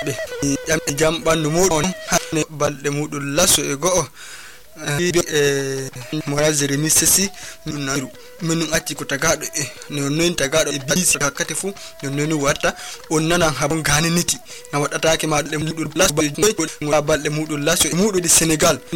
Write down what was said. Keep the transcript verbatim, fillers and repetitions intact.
be jam jam bandu mudon hane balde mudul laso e go e morazere misesi nunaru minu atti ko tagado e no non tagado e bisi hakate fu no non warta on nana habon gani niti na wadata ke ma de mudul laso balde mudul laso e mudul di Senegal